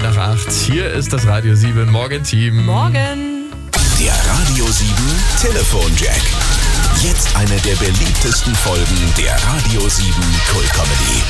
8. Hier ist das Radio 7 Morgenteam. Morgen. Der Radio 7 Telefonjack. Jetzt eine der beliebtesten Folgen der Radio 7 Kult-Comedy.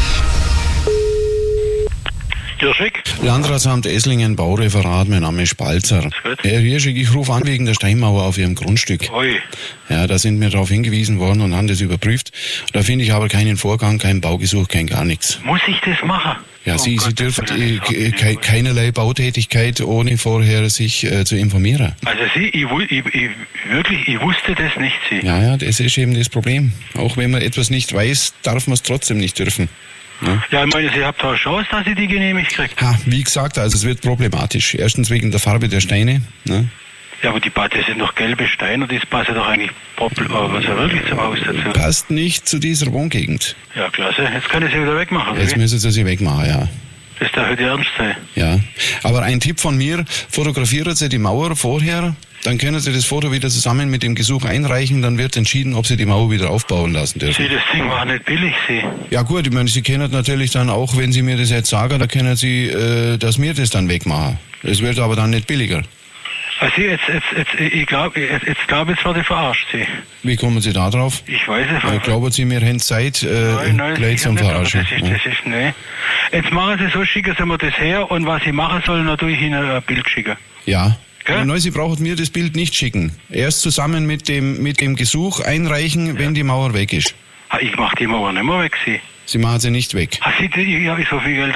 Hirschig? Landratsamt Esslingen, Baureferat, mein Name ist Spalzer. Herr Hirschig, ich rufe an wegen der Steinmauer auf Ihrem Grundstück. Ui. Ja, da sind wir darauf hingewiesen worden und haben das überprüft. Da finde ich aber keinen Vorgang, kein Baugesuch, kein gar nichts. Muss ich das machen? Ja, Oh Sie Gott, dürfen das ist keinerlei Bautätigkeit, ohne vorher sich zu informieren. Also ich wusste das nicht, Sie. Ja, das ist eben das Problem. Auch wenn man etwas nicht weiß, darf man es trotzdem nicht dürfen. Ja, ich meine, Sie habt eine Chance, dass Sie die genehmigt kriegt. Wie gesagt, also es wird problematisch. Erstens wegen der Farbe der Steine. Ne? Ja, aber das sind doch gelbe Steine und das passt ja doch eigentlich wirklich zum Haus dazu. Passt nicht zu dieser Wohngegend. Ja, klasse. Jetzt kann ich sie wieder wegmachen, oder Jetzt wie? müssen Sie sie wegmachen, ja. Das darf heute ernst sein. Ja, aber ein Tipp von mir, fotografieren Sie die Mauer vorher, dann können Sie das Foto wieder zusammen mit dem Gesuch einreichen, dann wird entschieden, ob Sie die Mauer wieder aufbauen lassen dürfen. Sie, das Ding war nicht billig, Sie. Ja gut, ich meine, Sie können natürlich dann auch, wenn Sie mir das jetzt sagen, dann können Sie, dass wir das dann wegmachen. Es wird aber dann nicht billiger. Also ich glaube, jetzt werde ich verarscht, Sie. Wie kommen Sie da drauf? Ich weiß es nicht. Glauben Sie, wir haben Zeit, Nein, gleich sicher zum nicht, aber Verarschen? nee. Jetzt machen Sie so, schicken Sie mir das her und was ich machen soll, natürlich Ihnen ein Bild schicken. Ja. Gell? Nein, Sie brauchen mir das Bild nicht schicken. Erst zusammen mit dem Gesuch einreichen, wenn die Mauer weg ist. Ich mache die Mauer nicht mehr weg, Sie. Sie machen sie nicht weg. Ich habe so viel Geld